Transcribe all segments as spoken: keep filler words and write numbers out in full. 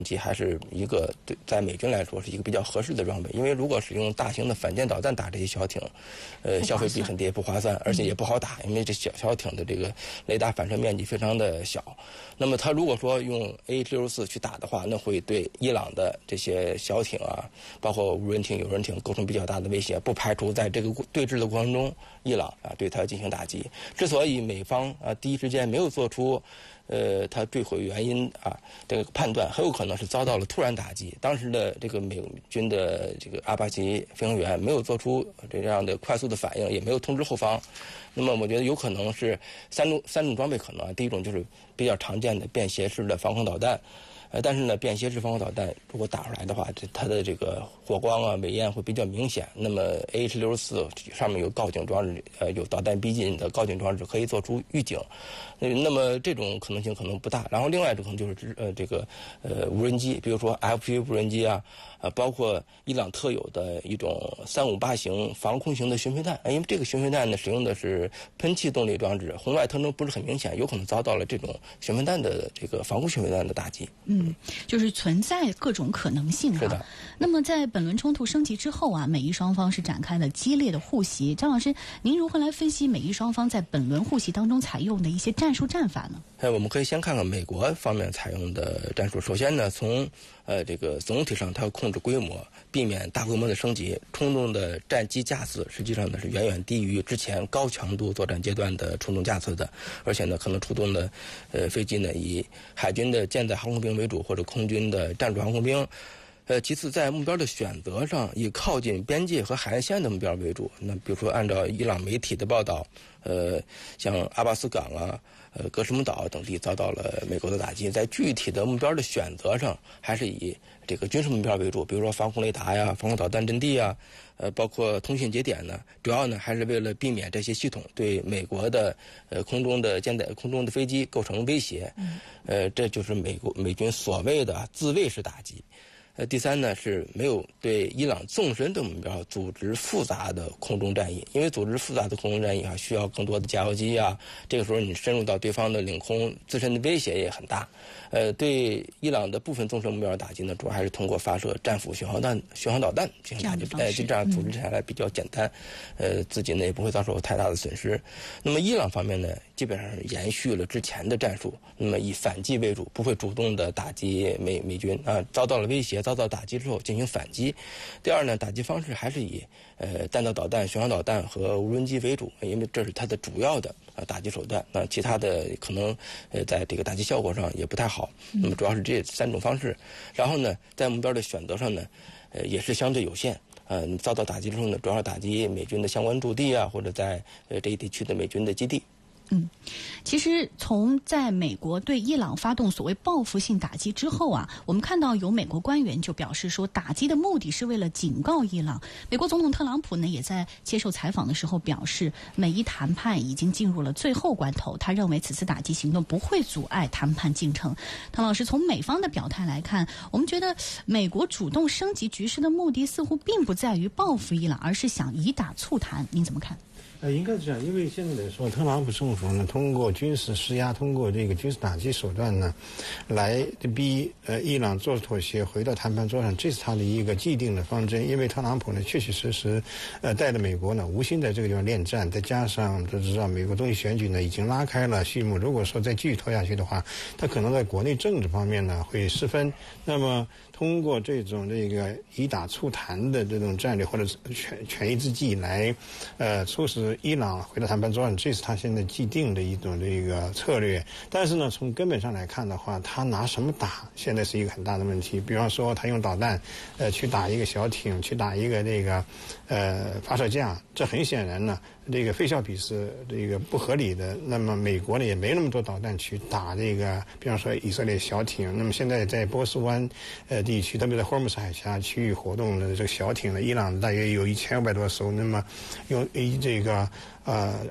机还是一个对在美军来说是一个比较合适的装备，因为如果使用大型的反舰导弹打这些小艇，呃，消费比很低，不划算，而且也不好打，因为这小小艇的这个雷达反射面积非常的小。那么它如果说用 A H 六十四去打的话，那会对伊朗的这些小艇啊，包括无人艇、有人艇构成比较大的威胁，不排除在这个对峙的过程中，伊朗啊对它进行打击。之所以美方啊第一时间没有做出呃，它坠毁原因啊，这个判断很有可能是遭到了突然打击。当时的这个美军的这个阿帕奇飞行员没有做出这样的快速的反应，也没有通知后方。那么，我觉得有可能是三种三种装备可能。第一种就是比较常见的便携式的防空导弹。呃，但是呢，便携式防空导弹如果打出来的话，这它的这个火光啊、尾焰会比较明显。那么 A H 六十四上面有告警装置，呃，有导弹逼近的告警装置，可以做出预警。呃，那么这种可能性可能不大。然后另外一种可能就是呃这个呃无人机，比如说 F P V 无人机啊，呃，包括伊朗特有的一种三五八型防空型的巡飞弹，因为这个巡飞弹呢使用的是喷气动力装置，红外特征不是很明显，有可能遭到了这种巡飞弹的这个防空巡飞弹的打击。 嗯。嗯，就是存在各种可能性是的。 那么在本轮冲突升级之后啊，美伊双方是展开了激烈的互袭。张老师，您如何来分析美伊双方在本轮互袭当中采用的一些战术战法呢？ 呃，我们可以先看看美国方面采用的战术。首先呢，从呃这个总体上，它要控制规模，避免大规模的升级。冲动的战机架次实际上呢是远远低于之前高强度作战阶段的冲动架次的，而且呢可能出动的呃飞机呢以海军的舰载航空兵为主，或者空军的战术航空兵。呃，其次，在目标的选择上，以靠近边界和海岸线的目标为主。那比如说，按照伊朗媒体的报道，呃，像阿巴斯港啊、呃格什姆岛等地遭到了美国的打击。在具体的目标的选择上，还是以这个军事目标为主，比如说防空雷达呀、防空导弹阵地啊，呃，包括通信节点呢，主要呢还是为了避免这些系统对美国的呃空中的舰载空中的飞机构成威胁。呃，这就是美国美军所谓的自卫式打击。呃，第三呢是没有对伊朗纵深的目标组织复杂的空中战役，因为组织复杂的空中战役啊，需要更多的加油机啊，这个时候你深入到对方的领空，自身的威胁也很大。呃，对伊朗的部分纵深目标打击呢，主要还是通过发射战斧巡航弹、巡航导弹进行打击，呃，就这样组织下来比较简单，呃，自己呢也不会遭受太大的损失。那么伊朗方面呢，基本上是延续了之前的战术，那么以反击为主，不会主动的打击美美军啊，遭到了威胁、遭到打击之后进行反击。第二呢，打击方式还是以呃弹道导弹、巡航导弹和无人机为主，因为这是它的主要的啊打击手段。那其他的可能呃在这个打击效果上也不太好。那么主要是这三种方式。然后呢，在目标的选择上呢，呃也是相对有限。呃，遭到打击之后呢，主要打击美军的相关驻地啊，或者在呃这一地区的美军的基地。 嗯，其实从在美国对伊朗发动所谓报复性打击之后啊，我们看到有美国官员就表示说，打击的目的是为了警告伊朗。美国总统特朗普呢也在接受采访的时候表示，美伊谈判已经进入了最后关头，他认为此次打击行动不会阻碍谈判进程。唐老师，从美方的表态来看，我们觉得美国主动升级局势的目的似乎并不在于报复伊朗，而是想以打促谈。您怎么看？ 呃，应该是这样，因为现在来说，特朗普政府呢，通过军事施压，通过这个军事打击手段呢，来逼呃伊朗做妥协，回到谈判桌上，这是他的一个既定的方针。因为特朗普呢，确确实实，呃，带着美国呢，无心在这个地方恋战，再加上都知道美国总统选举呢已经拉开了序幕，如果说再继续拖下去的话，他可能在国内政治方面呢会失分。那么通过这种这个以打促谈的这种战略或者权权宜之计来，呃，促使伊朗回到谈判桌上，这是他现在既定的一种这个策略。但是呢，从根本上来看的话，他拿什么打，现在是一个很大的问题。比方说，他用导弹，呃，去打一个小艇，去打一个这个，呃，发射架，这很显然呢，这个费效比是这个不合理的。那么美国呢，也没那么多导弹去打这个，比方说以色列小艇。那么现在在波斯湾，呃。地区，特别在霍尔木斯海峡区域活动的这个小艇呢，伊朗大约有一千五百多艘。那么，用以这个呃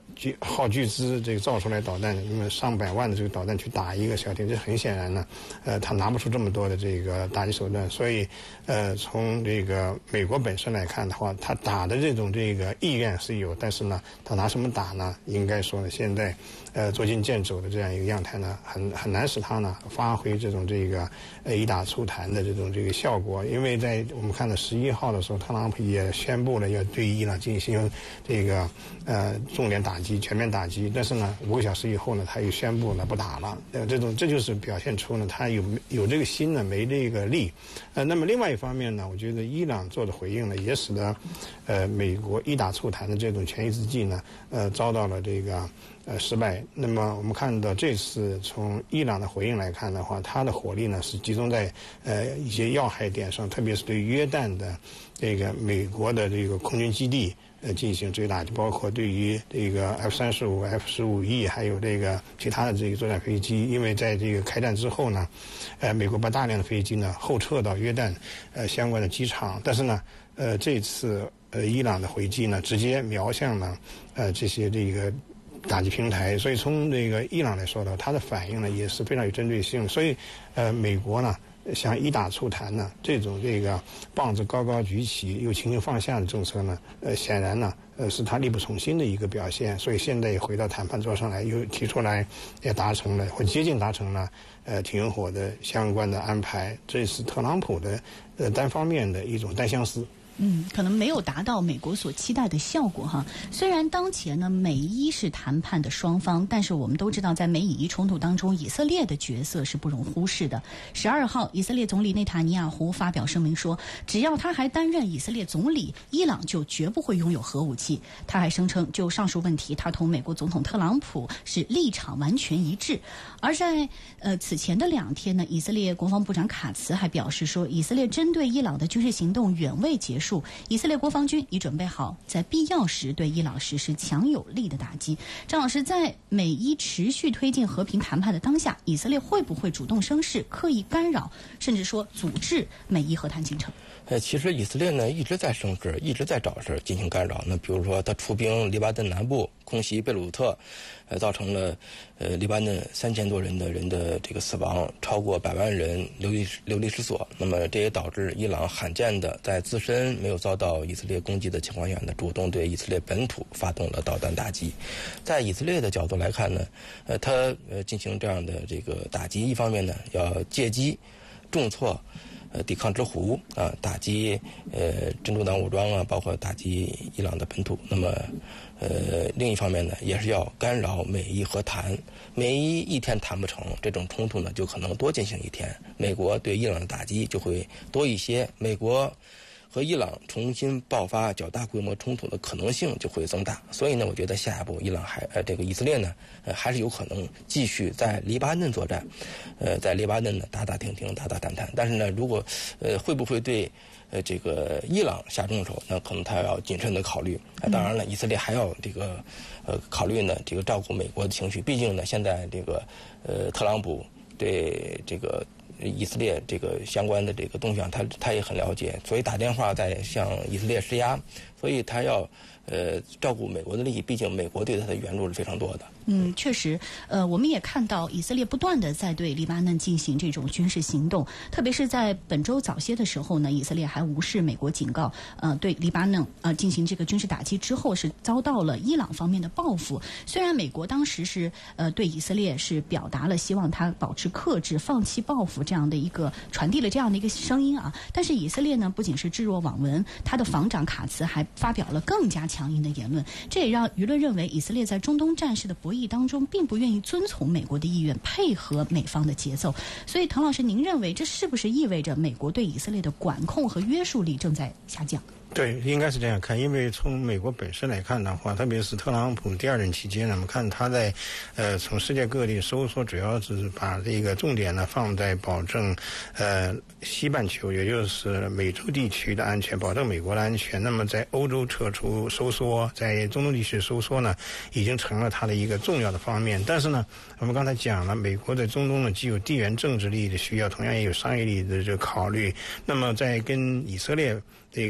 巨耗巨资这个造出来导弹，那么上百万的这个导弹去打一个小艇，这很显然呢，呃，他拿不出这么多的这个打击手段，所以，呃，从这个美国本身来看的话，他打的这种这个意愿是有，但是呢，他拿什么打呢？应该说呢，现在，呃，捉襟见肘的这样一个样态呢，很很难使他呢发挥这种这个呃以打促谈的这种这个效果，因为在我们看到十一号的时候，特朗普也宣布了要对伊朗进行这个呃重点打击、全面打击，但是呢，五个小时以后呢，他又宣布了不打了。呃，这种这就是表现出呢，他有有这个心呢，没这个力。呃，那么另外一方面呢，我觉得伊朗做的回应呢，也使得呃美国以打促谈的这种权宜之计呢，呃，遭到了这个。呃，失败。那么我们看到这次从伊朗的回应来看的话，它的火力呢是集中在呃一些要害点上，特别是对约旦的这个美国的这个空军基地呃进行追打，包括对于这个 F 三十五、F 十五 E 还有这个其他的这个作战飞机，因为在这个开战之后呢，呃，美国把大量的飞机呢后撤到约旦呃相关的机场，但是呢，呃，这次呃伊朗的回击呢直接瞄向了呃这些这个。打击平台，所以从这个伊朗来说呢，它的反应呢也是非常有针对性。所以，呃，美国呢像以打促谈呢这种这个棒子高高举起又轻轻放下的政策呢，呃，显然呢，呃，是他力不从心的一个表现。所以现在也回到谈判桌上来，又提出来也达成了或接近达成了呃停火的相关的安排。这是特朗普的呃单方面的一种单相思。 嗯，可能没有达到美国所期待的效果哈。虽然当前呢美伊是谈判的双方，但是我们都知道，在美以伊冲突当中，以色列的角色是不容忽视的。十二号，以色列总理内塔尼亚胡发表声明说，只要他还担任以色列总理，伊朗就绝不会拥有核武器。他还声称，就上述问题，他同美国总统特朗普是立场完全一致。而在呃此前的两天呢，以色列国防部长卡茨还表示说，以色列针对伊朗的军事行动远未结束。以色列国防军已准备好在必要时对伊朗实施强有力的打击。张老师，在美伊持续推进和平谈判的当下，以色列会不会主动生事，刻意干扰，甚至说阻滞美伊和谈进程？ 呃，其实以色列呢一直在生事，一直在找事进行干扰。那比如说，他出兵黎巴嫩南部，空袭贝鲁特，呃，造成了呃黎巴嫩三千多人的人的这个死亡，超过百万人流离流离失所。那么这也导致伊朗罕见的在自身没有遭到以色列攻击的情况下呢，主动对以色列本土发动了导弹打击。在以色列的角度来看呢，呃，他呃进行这样的这个打击，一方面呢要借机重挫。呃，抵抗之狐啊，打击呃真主党武装啊，包括打击伊朗的本土。那么，呃，另一方面呢，也是要干扰美伊和谈。美伊一天谈不成，这种冲突呢，就可能多进行一天。美国对伊朗的打击就会多一些，美国和伊朗重新爆发较大规模冲突的可能性就会增大。所以呢，我觉得下一步伊朗还呃这个以色列呢，呃还是有可能继续在黎巴嫩作战，呃在黎巴嫩呢打打停停，打打谈谈。但是呢，如果呃会不会对呃这个伊朗下重手，那可能他要谨慎的考虑。啊、当然了，以色列还要这个呃考虑呢这个照顾美国的情绪。毕竟呢，现在这个呃特朗普对这个。以色列这个相关的这个动向，他他也很了解，所以打电话在向以色列施压，所以他要呃照顾美国的利益，毕竟美国对他的援助是非常多的。 嗯，确实，呃，我们也看到以色列不断的在对黎巴嫩进行这种军事行动，特别是在本周早些的时候呢，以色列还无视美国警告，呃，对黎巴嫩呃进行这个军事打击之后，是遭到了伊朗方面的报复。虽然美国当时是呃对以色列是表达了希望他保持克制、放弃报复这样的一个传递了这样的一个声音啊，但是以色列呢不仅是置若罔闻，他的防长卡茨还发表了更加强硬的言论，这也让舆论认为以色列在中东战事的博弈当中并不愿意遵从美国的意愿，配合美方的节奏。所以滕老师，您认为这是不是意味着美国对以色列的管控和约束力正在下降？ 对，应该是这样看，因为从美国本身来看的话，特别是特朗普第二任期间呢，我们看他在呃从世界各地收缩，主要是把这个重点呢放在保证呃西半球，也就是美洲地区的安全，保证美国的安全。那么在欧洲撤出收缩，在中东地区收缩呢，已经成了他的一个重要的方面。但是呢，我们刚才讲了，美国在中东呢既有地缘政治利益的需要，同样也有商业利益的这个考虑。那么在跟以色列这个合作方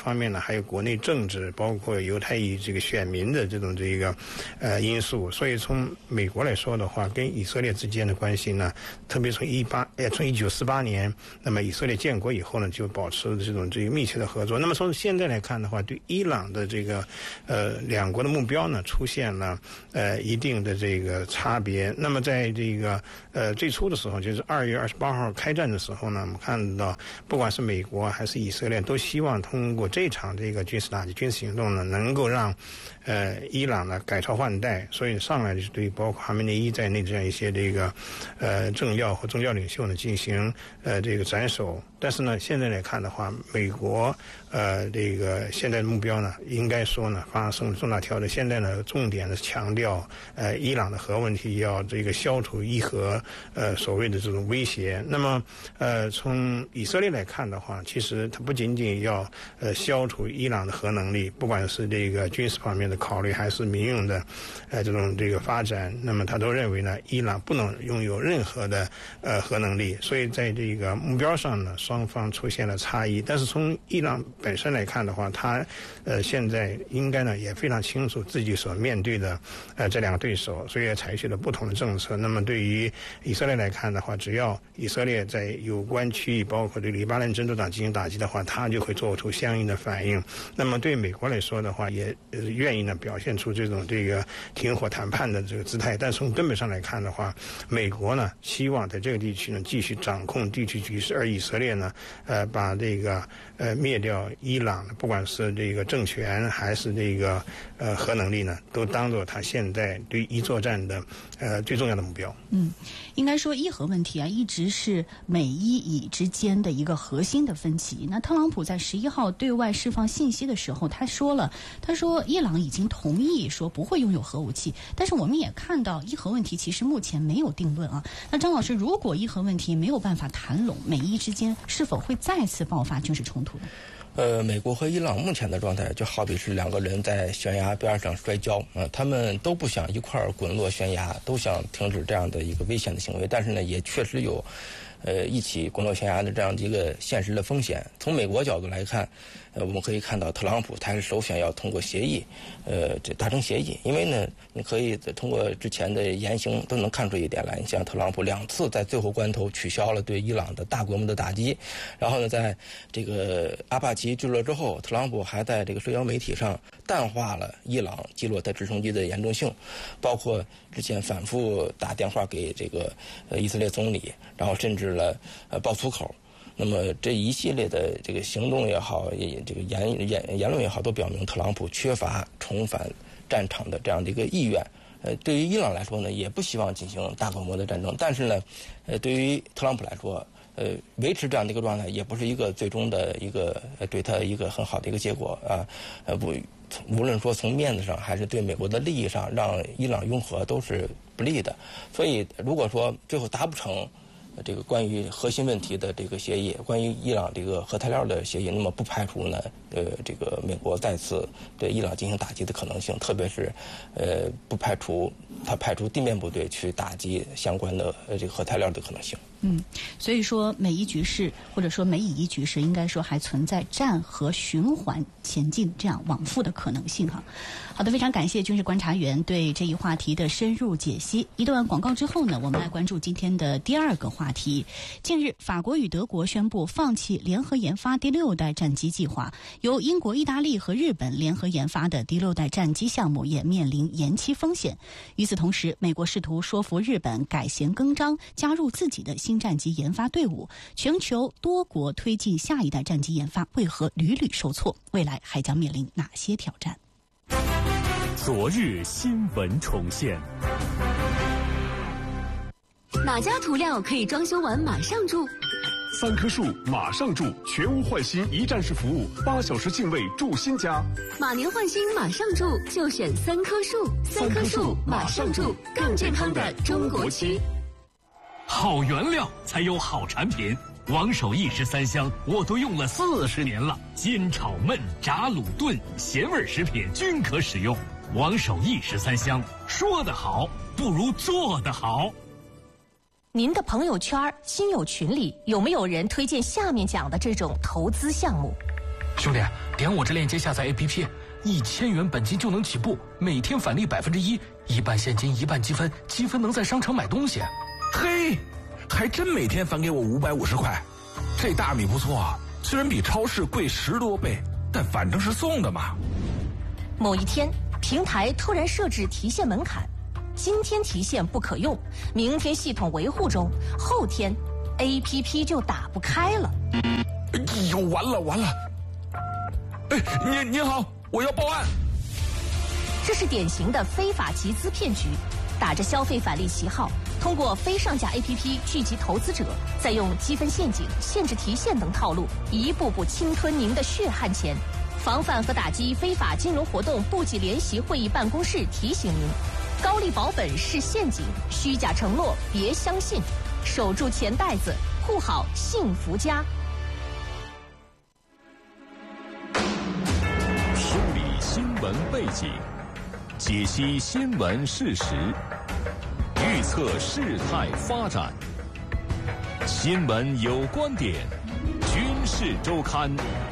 方面呢，还有国内政治，包括犹太裔这个选民的这种这个呃因素。所以从美国来说的话，跟以色列之间的关系呢，特别从一八呃从一九四八年，那么以色列建国以后呢，就保持这种这个密切的合作。那么从现在来看的话，对伊朗的这个呃两国的目标呢，出现了呃一定的这个差别。那么在这个呃最初的时候，就是二月二十八号开战的时候呢，我们看到不管是美国还是以色列，都希望通过这场这个军事打击、军事行动呢，能够让呃伊朗呢改朝换代。所以上来就是对包括哈梅内伊在内这样一些这个呃政要和宗教领袖呢进行呃这个斩首。但是呢，现在来看的话，美国呃这个现在的目标呢，应该说呢发生了重大调整。现在呢，重点的强调呃伊朗的核问题要这个消除伊核呃所谓的这种威胁。那么呃从以色列来看的话，其实它不仅仅要呃消除伊朗的核能力，不管是这个军事方面的考虑，还是民用的呃这种这个发展，那么他都认为呢，伊朗不能拥有任何的呃核能力。所以在这个目标上呢，双方出现了差异。但是从伊朗本身来看的话，他呃现在应该呢也非常清楚自己所面对的呃这两个对手，所以也采取了不同的政策。那么对于以色列来看的话，只要以色列在有关区域，包括对黎巴嫩真主党进行打击的话，他就会做出相应的反应。那么对美国来说的话，也呃愿意呢表现出这种这个停火谈判的这个姿态。但从根本上来看的话，美国呢希望在这个地区呢继续掌控地区局势，而以色列呢呃把这个呃灭掉伊朗，不管是这个政权还是这个呃核能力呢，都当做他现在对伊作战的呃最重要的目标。 嗯，应该说伊核问题啊，一直是美伊以之间的一个核心的分歧。那特朗普在十一号对外释放信息的时候，他说了，他说伊朗已经同意说不会拥有核武器，但是我们也看到伊核问题其实目前没有定论啊。那张老师，如果伊核问题没有办法谈拢，美伊之间是否会再次爆发军事冲突呢？ 呃，美国和伊朗目前的状态就好比是两个人在悬崖边上摔跤啊、呃，他们都不想一块儿滚落悬崖，都想停止这样的一个危险的行为，但是呢，也确实有，呃，一起滚落悬崖的这样的一个现实的风险。从美国角度来看，呃，我们可以看到特朗普他是首选要通过协议，呃，这达成协议，因为呢，你可以通过之前的言行都能看出一点来。你像特朗普两次在最后关头取消了对伊朗的大规模的打击，然后呢，在这个阿帕奇坠落之后，特朗普还在这个社交媒体上淡化了伊朗击落他直升机的严重性，包括之前反复打电话给这个呃以色列总理，然后甚至了呃爆粗口。那么这一系列的这个行动也好，也这个言言言论也好，都表明特朗普缺乏重返战场的这样的一个意愿。呃，对于伊朗来说呢，也不希望进行大规模的战争，但是呢，呃，对于特朗普来说，呃，维持这样的一个状态也不是一个最终的一个呃对他一个很好的一个结果啊。呃，不，无论说从面子上还是对美国的利益上，让伊朗拥核都是不利的。所以，如果说最后达不成这个关于核心问题的这个协议，关于伊朗这个核材料的协议，那么不排除呢，呃，这个美国再次对伊朗进行打击的可能性，特别是，呃，不排除他派出地面部队去打击相关的呃这个核材料的可能性。 嗯，所以说美伊局势或者说美以伊局势，应该说还存在战和循环前进这样往复的可能性哈。好的，非常感谢军事观察员对这一话题的深入解析。一段广告之后呢，我们来关注今天的第二个话题。近日，法国与德国宣布放弃联合研发第六代战机计划，由英国、意大利和日本联合研发的第六代战机项目也面临延期风险。与此同时，美国试图说服日本改弦更张，加入自己的新战机研发队伍。全球多国推进下一代战机研发，为何屡屡受挫？未来还将面临哪些挑战？ 昨日新闻重现。 哪家涂料可以装修完马上住？ 三棵树马上住，全屋换新一站式服务，八小时净位住新家。 马年换新马上住，就选三棵树。三棵树马上住，更健康的中国区。 好原料才有好产品。王守义十三香我都用了四十年了，煎炒焖炸卤炖咸味食品均可使用。王守义十三香，说得好不如做得好。 您的朋友圈、亲友群里有没有人推荐下面讲的这种投资项目？ 兄弟，点我这链接下载 A P P， 一千元本金就能起步，每天返利百分之一，一半现金一半积分，积分能在商场买东西。 嘿，还真每天返给我五百五十块，这大米不错啊，虽然比超市贵十多倍，但反正是送的嘛。 某一天，平台突然设置提现门槛，今天提现不可用，明天系统维护中，后天 A P P 就打不开了。 哎呦，完了完了！哎，您您好，我要报案。 这是典型的非法集资骗局，打着消费返利旗号，通过非上架 A P P 聚集投资者，再用积分陷阱、限制提现等套路，一步步侵吞您的血汗钱。防范和打击非法金融活动部级联席会议办公室提醒您：高利保本是陷阱，虚假承诺别相信，守住钱袋子，护好幸福家。 梳理新闻背景，解析新闻事实，预测事态发展。新闻有观点，军事周刊。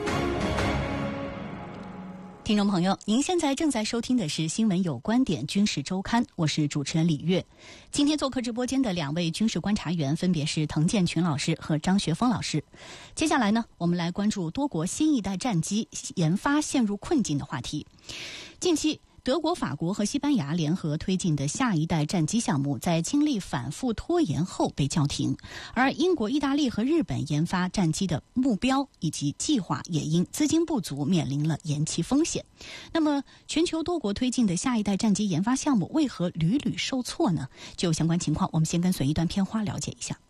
听众朋友，您现在正在收听的是《新闻有观点·军事周刊》，我是主持人李月。今天做客直播间的两位军事观察员分别是滕建群老师和张学峰老师。接下来呢，我们来关注多国新一代战机研发陷入困境的话题。近期，德国、法国和西班牙联合推进的下一代战机项目，在经历反复拖延后被叫停，而英国、意大利和日本研发战机的目标以及计划也因资金不足面临了延期风险。那么，全球多国推进的下一代战机研发项目为何屡屡受挫呢？就相关情况，我们先跟随一段片花了解一下。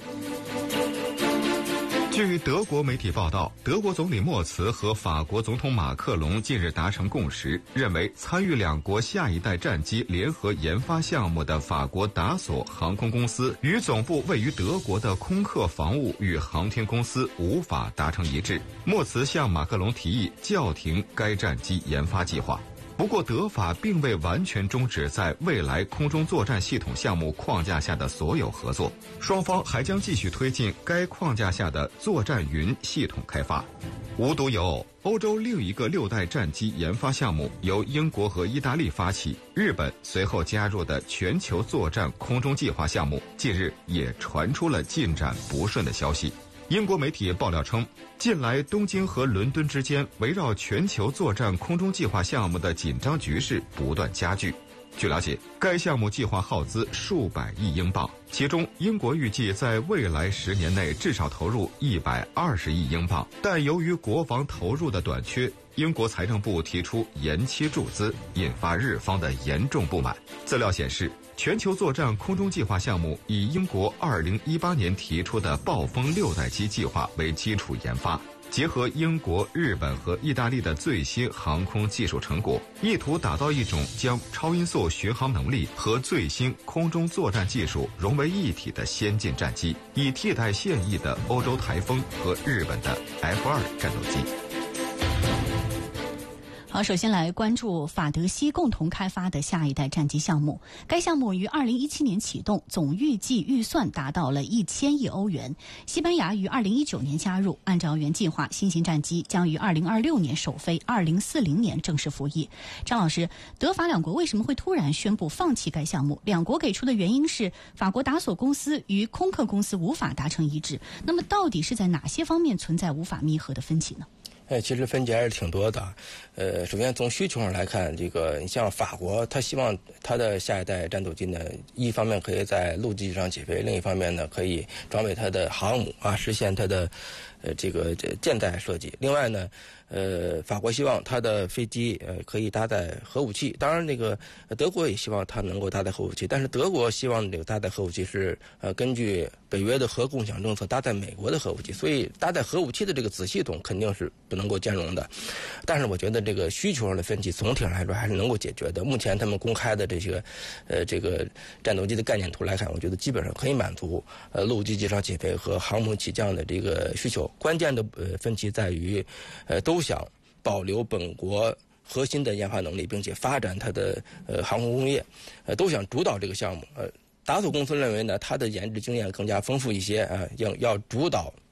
据德国媒体报道，德国总理默茨和法国总统马克龙近日达成共识，认为参与两国下一代战机联合研发项目的法国达索航空公司与总部位于德国的空客防务与航天公司无法达成一致。默茨向马克龙提议叫停该战机研发计划。不过，德法并未完全终止在未来空中作战系统项目框架下的所有合作，双方还将继续推进该框架下的作战云系统开发。无独有偶，欧洲另一个六代战机研发项目由英国和意大利发起，日本随后加入的全球作战空中计划项目，近日也传出了进展不顺的消息。英国媒体爆料称，近来东京和伦敦之间围绕全球作战空中计划项目的紧张局势不断加剧。据了解，该项目计划耗资数百亿英镑，其中英国预计在未来十年内至少投入一百二十亿英镑，但由于国防投入的短缺，英国财政部提出延期注资，引发日方的严重不满。资料显示，全球作战空中计划项目以英国二零一八年提出的暴风六代机计划为基础研发，结合英国、日本和意大利的最新航空技术成果，意图打造一种将超音速巡航能力和最新空中作战技术融为一体的先进战机，以替代现役的欧洲台风和日本的 F 二 战斗机。 好，首先来关注法德西共同开发的下一代战机项目。该项目于二零一七年启动，总预计预算达到了一千亿欧元。西班牙于二零一九年加入，按照原计划，新型战机将于二零二六年首飞，二零四零年正式服役。张老师，德法两国为什么会突然宣布放弃该项目？两国给出的原因是法国达索公司与空客公司无法达成一致。那么，到底是在哪些方面存在无法弥合的分歧呢？ 哎，其实分歧还是挺多的。呃，首先从需求上来看，这个你像法国，他希望他的下一代战斗机呢，一方面可以在陆基上起飞，另一方面呢，可以装备它的航母啊，实现它的呃这个这舰载设计。另外呢，呃，法国希望它的飞机呃可以搭载核武器，当然那个德国也希望它能够搭载核武器，但是德国希望这个搭载核武器是呃根据北约的核共享政策搭载美国的核武器，所以搭载核武器的这个子系统肯定是不能够兼容的。但是我觉得这个需求上的分歧总体上来说还是能够解决的。目前他们公开的这些呃这个战斗机的概念图来看，我觉得基本上可以满足呃陆基机场起飞和航母起降的这个需求。关键的呃分歧在于呃都想保留本国核心的研发能力，并且发展它的呃航空工业，呃都想主导这个项目。呃，达索公司认为呢，它的研制经验更加丰富一些啊、呃，要要主导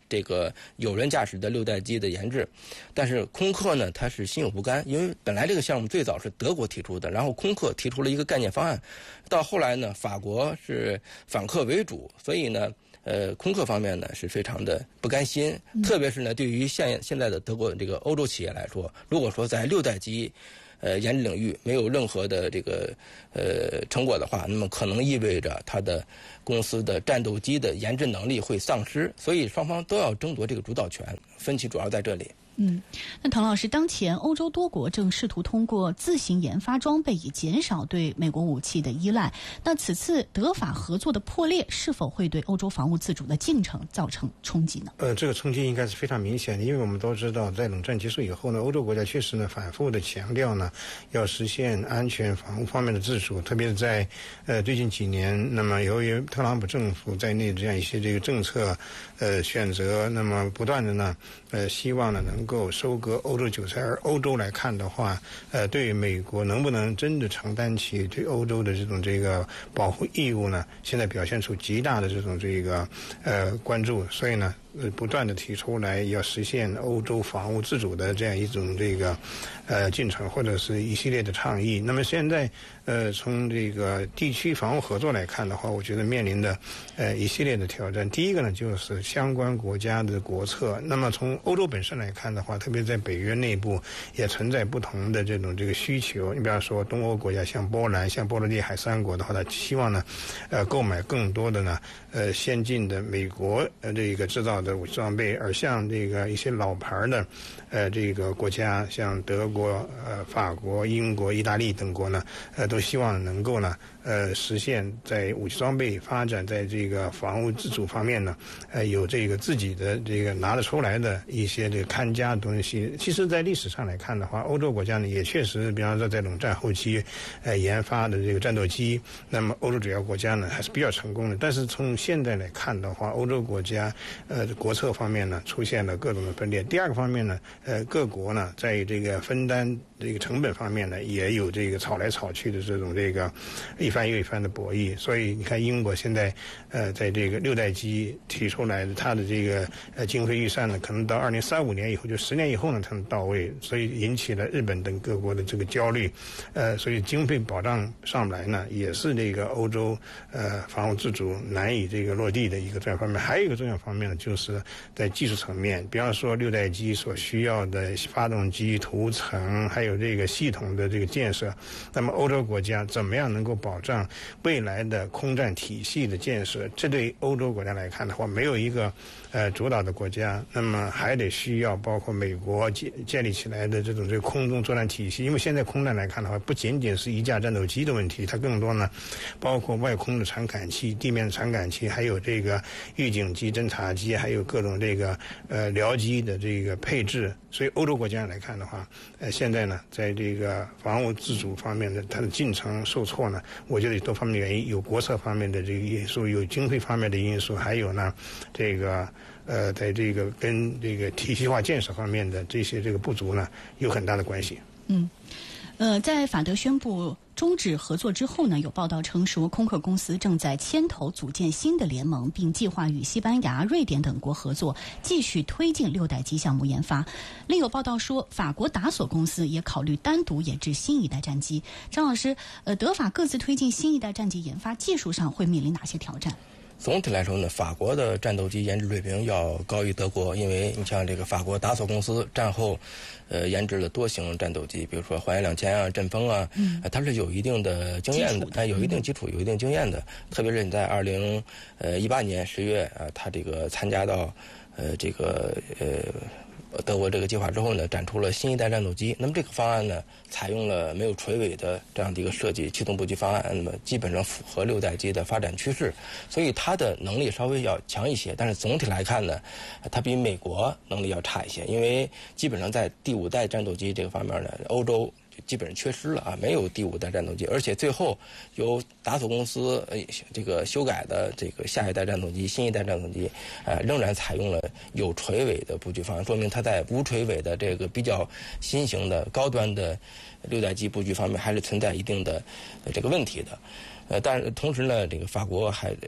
这个有人驾驶的六代机的研制，但是空客呢，它是心有不甘，因为本来这个项目最早是德国提出的，然后空客提出了一个概念方案，到后来呢，法国是反客为主，所以呢，呃，空客方面呢是非常的不甘心，嗯、特别是呢，对于现现在的德国这个欧洲企业来说，如果说在六代机呃，研制领域没有任何的这个呃成果的话，那么可能意味着它的公司的战斗机的研制能力会丧失，所以双方都要争夺这个主导权，分歧主要在这里。 嗯，那唐老师，当前欧洲多国正试图通过自行研发装备以减少对美国武器的依赖。那此次德法合作的破裂，是否会对欧洲防务自主的进程造成冲击呢？ 呃，这个冲击应该是非常明显的，因为我们都知道，在冷战结束以后呢，欧洲国家确实呢反复的强调呢，要实现安全防务方面的自主，特别是在呃最近几年，那么由于特朗普政府在内这样一些这个政策呃选择，那么不断的呢呃希望呢能够收割欧洲韭菜，而欧洲来看的话，呃，对于美国能不能真的承担起对欧洲的这种这个保护义务呢？现在表现出极大的这种这个呃关注，所以呢，呃，不断的提出来要实现欧洲防务自主的这样一种这个呃进程，或者是一系列的倡议。那么现在呃，从这个地区防务合作来看的话，我觉得面临的呃一系列的挑战。第一个呢，就是相关国家的国策。那么从欧洲本身来看的话，特别在北约内部也存在不同的这种这个需求。你比方说东欧国家，像波兰、像波罗的海三国的话，他希望呢，呃，购买更多的呢，呃，先进的美国呃这个制造的武器装备，而像这个一些老牌的，呃，这个国家，像德国、呃，法国、英国、意大利等国呢，呃，都希望能够呢，呃，实现在武器装备发展，在这个防务自主方面呢，呃，有这个自己的这个拿得出来的一些这个看家的东西。其实，在历史上来看的话，欧洲国家呢也确实，比方说在冷战后期，呃，研发的这个战斗机，那么欧洲主要国家呢还是比较成功的。但是从现在来看的话，欧洲国家呃国策方面呢出现了各种的分裂。第二个方面呢，呃，各国呢在这个分担这个成本方面呢，也有这个吵来吵去的这种这个一番又一番的博弈。所以你看，英国现在呃在这个六代机提出来的，它的这个呃经费预算呢，可能到二零三五年以后，就十年以后呢才能到位，所以引起了日本等各国的这个焦虑。呃，所以经费保障上来呢，也是这个欧洲呃防务自主难以这个落地的一个重要方面。还有一个重要方面呢，就是在技术层面，比方说六代机所需要的发动机涂层，还有这个系统的这个建设，那么欧洲国家怎么样能够保障未来的空战体系的建设？这对欧洲国家来看的话，没有一个呃主导的国家，那么还得需要包括美国建建立起来的这种这个空中作战体系。因为现在空战来看的话，不仅仅是一架战斗机的问题，它更多呢包括外空的传感器、地面的传感器，还有这个预警机、侦察机，还有各种这个呃僚机的这个配置。所以欧洲国家来看的话，呃现在呢在这个防务自主方面的它的进程受挫呢，我觉得有多方面的原因，有国策方面的这个因素，有经费方面的因素，还有呢这个呃在这个跟这个体系化建设方面的这些这个不足呢有很大的关系。 嗯。呃，在法德宣布终止合作之后呢，有报道称说，空客公司正在牵头组建新的联盟，并计划与西班牙、瑞典等国合作，继续推进六代机项目研发。另有报道说，法国达索公司也考虑单独研制新一代战机。张老师，呃，德法各自推进新一代战机研发，技术上会面临哪些挑战？ 总体来说呢，法国的战斗机研制水平要高于德国，因为你像这个法国达索公司战后，呃，研制了多型战斗机，比如说幻影两千啊、阵风啊，嗯，它是有一定的经验的，它有一定基础、有一定经验的。特别是你在二零呃一八年十月啊，它这个参加到呃这个呃。德国这个计划之后呢，展出了新一代战斗机。那么这个方案呢，采用了没有垂尾的这样的一个设计，气动布局方案，那么基本上符合六代机的发展趋势，所以它的能力稍微要强一些。但是总体来看呢，它比美国能力要差一些，因为基本上在第五代战斗机这个方面呢，欧洲基本上缺失了啊，没有第五代战斗机，而且最后由达索公司呃这个修改的这个下一代战斗机、新一代战斗机，呃仍然采用了有垂尾的布局方案，说明它在无垂尾的这个比较新型的高端的六代机布局方面还是存在一定的这个问题的。呃，但是同时呢，这个法国还要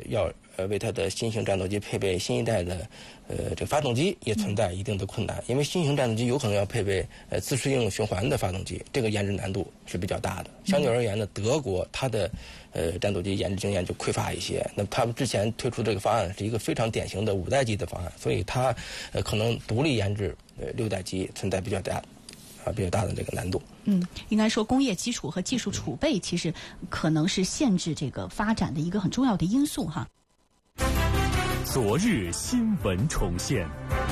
呃为它的新型战斗机配备新一代的呃这个发动机也存在一定的困难，因为新型战斗机有可能要配备呃自适应循环的发动机，这个研制难度是比较大的。相对而言呢，德国它的呃战斗机研制经验就匮乏一些，那他们之前推出这个方案是一个非常典型的五代机的方案，所以它呃可能独立研制呃六代机存在比较大啊比较大的这个难度。 嗯，应该说工业基础和技术储备其实可能是限制这个发展的一个很重要的因素哈。 昨日新闻重现。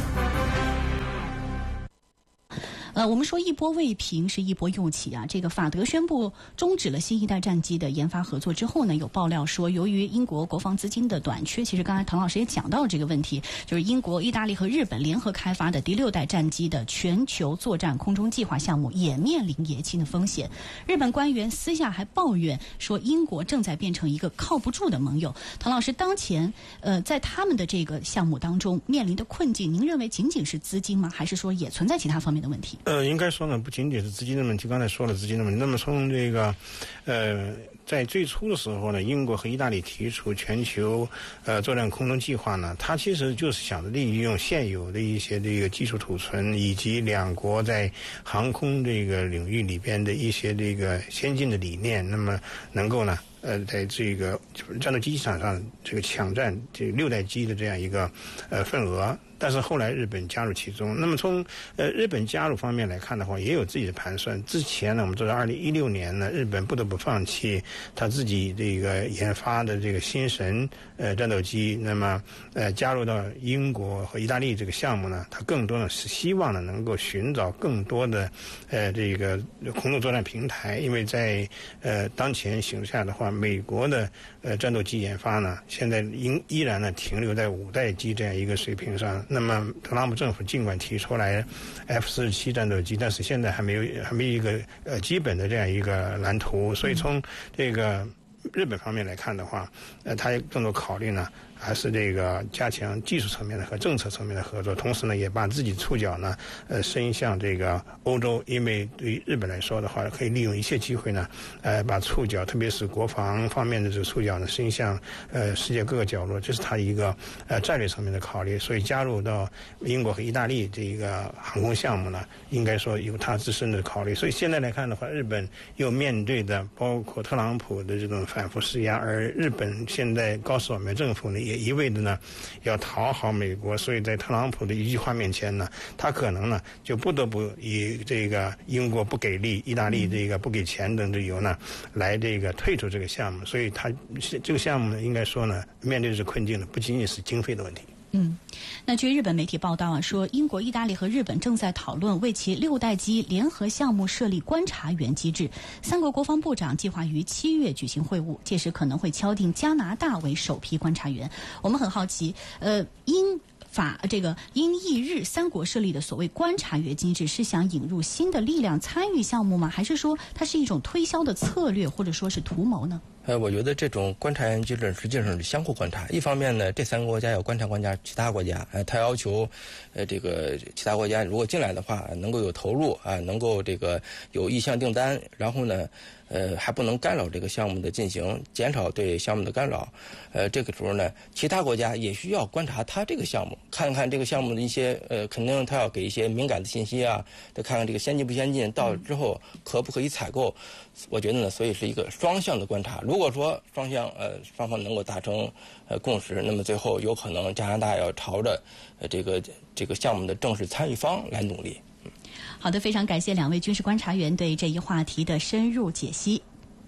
呃，我们说一波未平是一波又起啊。这个法德宣布终止了新一代战机的研发合作之后呢，有爆料说，由于英国国防资金的短缺，其实刚才唐老师也讲到了这个问题，就是英国、意大利和日本联合开发的第六代战机的全球作战空中计划项目也面临延期的风险。日本官员私下还抱怨说，英国正在变成一个靠不住的盟友。唐老师，当前呃在他们的这个项目当中面临的困境，您认为仅仅是资金吗？还是说也存在其他方面的问题？ 呃，应该说呢，不仅仅是资金的问题。刚才说了资金的问题，那么从这个，呃，在最初的时候呢，英国和意大利提出全球呃作战空中计划呢，它其实就是想着利用现有的一些这个技术储存，以及两国在航空这个领域里边的一些这个先进的理念，那么能够呢。呃，在这个战斗机场上，这个抢占这六代机的这样一个呃份额，但是后来日本加入其中。那么从呃日本加入方面来看的话，也有自己的盘算。之前呢，我们知道二零一六年呢，日本不得不放弃他自己这个研发的这个新神呃战斗机，那么呃加入到英国和意大利这个项目呢，它更多呢是希望呢能够寻找更多的呃这个空中作战平台，因为在呃当前形势下的话。美国的呃战斗机研发呢，现在依依然呢停留在五代机这样一个水平上。那么特朗普政府尽管提出来 F 四十七战斗机，但是现在还没有还没有一个呃基本的这样一个蓝图。所以从这个日本方面来看的话，呃，他更多考虑呢。还是这个加强技术层面的和政策层面的合作，同时呢，也把自己触角呢，呃，伸向这个欧洲，因为对于日本来说的话，可以利用一切机会呢，呃，把触角，特别是国防方面的这个触角呢，伸向呃世界各个角落，这是他一个呃战略层面的考虑。所以加入到英国和意大利这个航空项目呢，应该说有他自身的考虑。所以现在来看的话，日本又面对的包括特朗普的这种反复施压，而日本现在高市早苗政府呢。也一味的呢要讨好美国，所以在特朗普的一句话面前呢，他可能呢就不得不以这个英国不给力、意大利这个不给钱等理由呢，来这个退出这个项目。所以他这个项目呢，应该说呢，面对这困境呢，不仅仅是经费的问题。 嗯，那据日本媒体报道啊，说英国、意大利和日本正在讨论为其六代机联合项目设立观察员机制。三国国防部长计划于七月举行会晤，届时可能会敲定加拿大为首批观察员。我们很好奇，呃，英法这个英意日三国设立的所谓观察员机制，是想引入新的力量参与项目吗？还是说它是一种推销的策略，或者说是图谋呢？ 呃，我觉得这种观察员机制实际上是相互观察。一方面呢，这三个国家要观察观察其他国家，呃，他要求，呃，这个其他国家如果进来的话，能够有投入啊、呃，能够这个有意向订单，然后呢，呃，还不能干扰这个项目的进行，减少对项目的干扰。呃，这个时候呢，其他国家也需要观察他这个项目，看看这个项目的一些呃，肯定他要给一些敏感的信息啊，再看看这个先进不先进，到之后可不可以采购。我觉得呢，所以是一个双向的观察。如果说双向呃双方能够达成呃共识，那么最后有可能加拿大要朝着呃这个这个项目的正式参与方来努力。嗯、 好的，非常感谢两位军事观察员对这一话题的深入解析。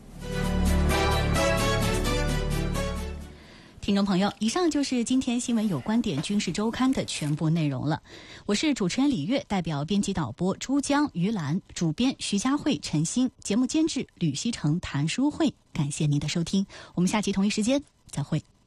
听众朋友，以上就是今天新闻有观点军事周刊的全部内容了。我是主持人李月，代表编辑导播珠江、于兰，主编徐佳慧、陈欣，节目监制吕希成、谭淑慧。感谢您的收听，我们下期同一时间再会。